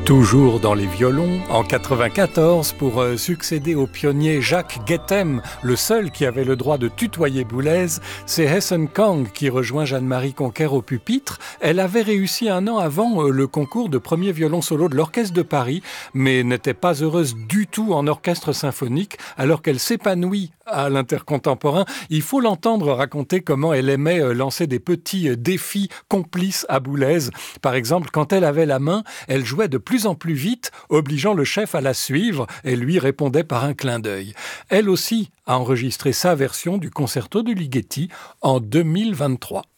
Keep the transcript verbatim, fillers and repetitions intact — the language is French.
Toujours dans les violons, en quatre-vingt-quatorze, pour euh, succéder au pionnier Jacques Guettem, le seul qui avait le droit de tutoyer Boulez, c'est Hessen Kang qui rejoint Jeanne-Marie Conquer au pupitre. Elle avait réussi un an avant euh, le concours de premier violon solo de l'Orchestre de Paris, mais n'était pas heureuse du tout en orchestre symphonique, alors qu'elle s'épanouit à l'intercontemporain. Il faut l'entendre raconter comment elle aimait euh, lancer des petits euh, défis complices à Boulez. Par exemple, quand elle avait la main, elle jouait de plus en plus vite, obligeant le chef à la suivre, et lui répondait par un clin d'œil. Elle aussi a enregistré sa version du concerto de Ligeti en deux mille vingt-trois.